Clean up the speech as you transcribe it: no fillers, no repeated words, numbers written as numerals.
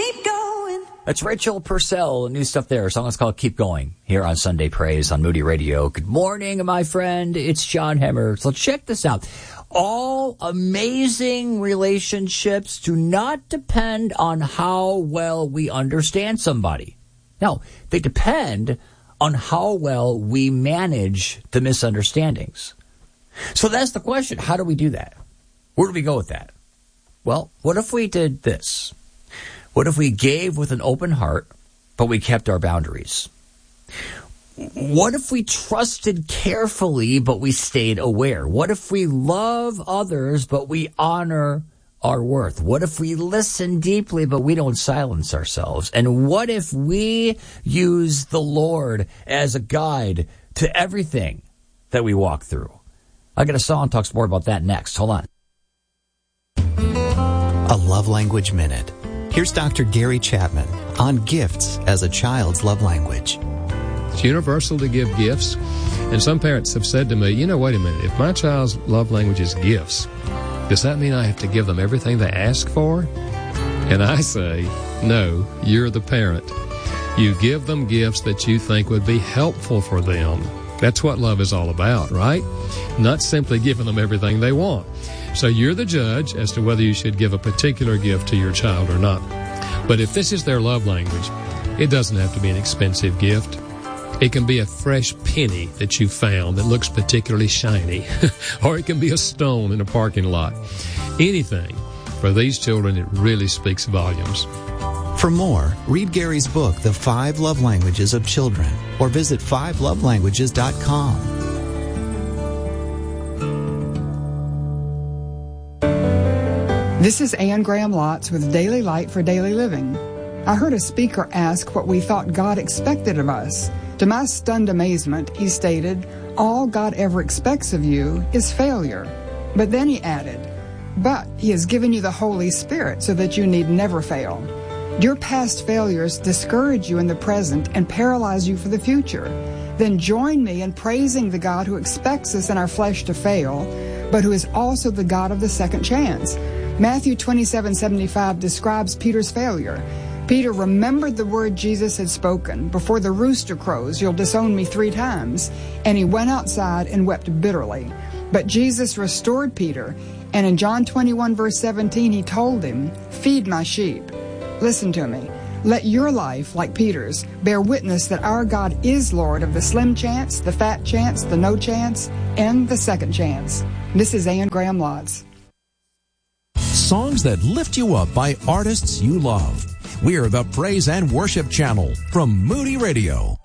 keep going. That's Rachel Purcell. New stuff there. A song is called Keep Going here on Sunday Praise on Moody Radio. Good morning, my friend. It's John Hemmer. So check this out. All amazing relationships do not depend on how well we understand somebody. No, they depend on how well we manage the misunderstandings. So that's the question. How do we do that? Where do we go with that? Well, what if we did this? What if we gave with an open heart, but we kept our boundaries? What if we trusted carefully, but we stayed aware? What if we love others, but we honor our worth? What if we listen deeply, but we don't silence ourselves? And what if we use the Lord as a guide to everything that we walk through? I got a song that talks more about that next. Hold on. A Love Language Minute. Here's Dr. Gary Chapman on gifts as a child's love language. It's universal to give gifts. And some parents have said to me, wait a minute, if my child's love language is gifts, does that mean I have to give them everything they ask for? And I say, no, you're the parent. You give them gifts that you think would be helpful for them. That's what love is all about, right? Not simply giving them everything they want. So you're the judge as to whether you should give a particular gift to your child or not. But if this is their love language, it doesn't have to be an expensive gift. It can be a fresh penny that you found that looks particularly shiny, or it can be a stone in a parking lot. Anything. For these children, it really speaks volumes. For more, read Gary's book, The 5 Love Languages of Children, or visit 5lovelanguages.com. This is Ann Graham Lotz with Daily Light for Daily Living. I heard a speaker ask what we thought God expected of us. To my stunned amazement, he stated, all God ever expects of you is failure. But then he added, but he has given you the Holy Spirit so that you need never fail. Your past failures discourage you in the present and paralyze you for the future. Then join me in praising the God who expects us in our flesh to fail, but who is also the God of the second chance. Matthew 27:75 describes Peter's failure. Peter remembered the word Jesus had spoken, before the rooster crows, you'll disown me 3 times. And he went outside and wept bitterly. But Jesus restored Peter, and in John 21 verse 17, he told him, feed my sheep. Listen to me. Let your life, like Peter's, bear witness that our God is Lord of the slim chance, the fat chance, the no chance, and the second chance. This is Ann Graham Lotz. Songs that lift you up by artists you love. We're the Praise and Worship Channel from Moody Radio.